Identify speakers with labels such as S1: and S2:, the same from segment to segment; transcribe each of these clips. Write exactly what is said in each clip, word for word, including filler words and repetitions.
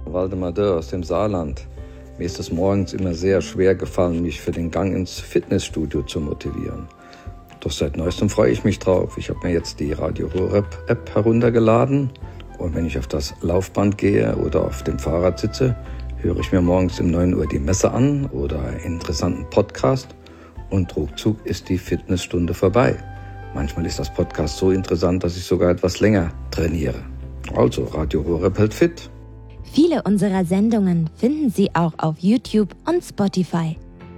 S1: Waldemar Dörr aus dem Saarland. Mir ist es morgens immer sehr schwer gefallen, mich für den Gang ins Fitnessstudio zu motivieren. Doch seit neuestem freue ich mich drauf. Ich habe mir jetzt die Radio Horeb App heruntergeladen und wenn ich auf das Laufband gehe oder auf dem Fahrrad sitze, höre ich mir morgens um neun Uhr die Messe an oder einen interessanten Podcast und ruckzuck ist die Fitnessstunde vorbei. Manchmal ist das Podcast so interessant, dass ich sogar etwas länger trainiere. Also Radio Horeb hält fit.
S2: Viele unserer Sendungen finden Sie auch auf YouTube und Spotify.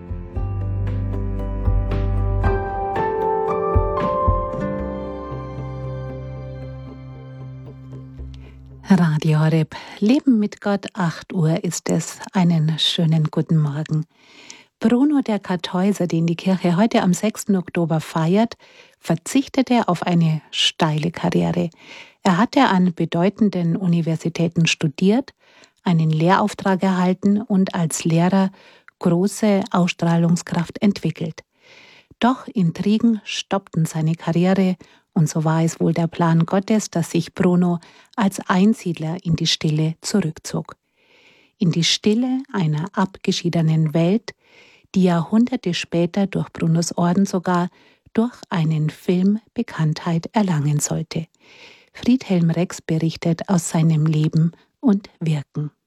S3: Radio Horeb, Leben mit Gott, acht Uhr ist es. Einen schönen guten Morgen. Bruno der Kartäuser, den die Kirche heute am sechsten Oktober feiert, verzichtete auf eine steile Karriere. Er hatte an bedeutenden Universitäten studiert, einen Lehrauftrag erhalten und als Lehrer große Ausstrahlungskraft entwickelt. Doch Intrigen stoppten seine Karriere und so war es wohl der Plan Gottes, dass sich Bruno als Einsiedler in die Stille zurückzog. In die Stille einer abgeschiedenen Welt, die Jahrhunderte später durch Brunos Orden sogar durch einen Film Bekanntheit erlangen sollte. Friedhelm Rex berichtet aus seinem Leben und Wirken.